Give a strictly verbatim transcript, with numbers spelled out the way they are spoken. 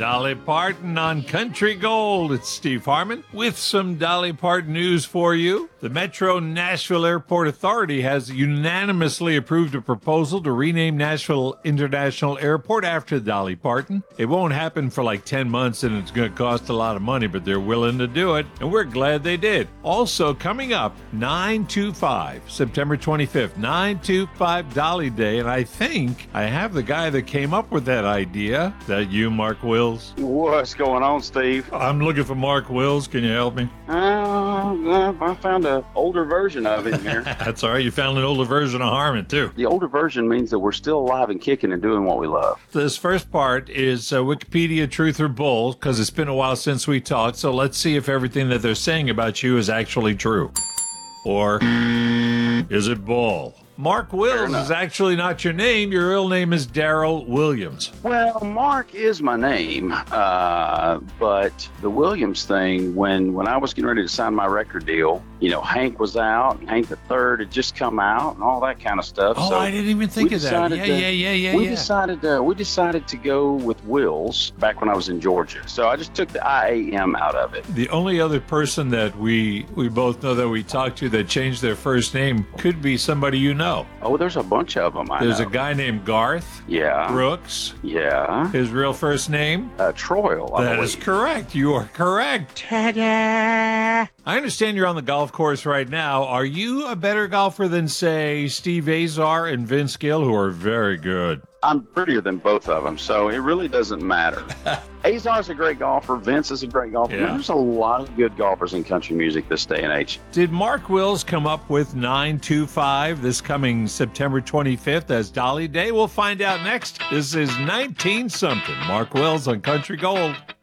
Dolly Parton on Country Gold. It's Steve Harmon with some Dolly Parton news for you. The Metro Nashville Airport Authority has unanimously approved a proposal to rename Nashville International Airport after Dolly Parton. It won't happen for like ten months and it's going to cost a lot of money, but they're willing to do it, and we're glad they did. Also, coming up, nine two five, September twenty-fifth, nine two five Dolly Day, and I think I have the guy that came up with that idea. Is that you, Mark Wills? What's going on, Steve? I'm looking for Mark Wills. Can you help me? Uh, I found an older version of it here. That's all right. You found an older version of Harmon, too. The older version means that we're still alive and kicking and doing what we love. This first part is uh, Wikipedia Truth or Bull, because it's been a while since we talked, so let's see if everything that they're saying about you is actually true. Or is it bull? Mark Wills is actually not your name. Your real name is Daryl Williams. Well, Mark is my name, uh, but the Williams thing, when, when I was getting ready to sign my record deal, you know, Hank was out, and Hank the Third had just come out, and all that kind of stuff. Oh, so I didn't even think of that. Yeah, to, yeah, yeah, yeah, we yeah. Decided to, we decided to go with Wills back when I was in Georgia. So I just took the I A M out of it. The only other person that we, we both know that we talked to that changed their first name could be somebody you know. Oh, there's a bunch of them, I There's know. a guy named Garth Yeah. Brooks. Yeah. His real first name? Uh, Troil, I That believe. is correct. You are correct. Ta-da! I understand you're on the golf course right now. Are you a better golfer than, say, Steve Azar and Vince Gill, who are very good? I'm prettier than both of them, so it really doesn't matter. Azar's a great golfer. Vince is a great golfer. Yeah. There's a lot of good golfers in country music this day and age. Did Mark Wills come up with nine two five this coming September twenty-fifth as Dolly Day? We'll find out next. This is nineteen something. Mark Wills on Country Gold.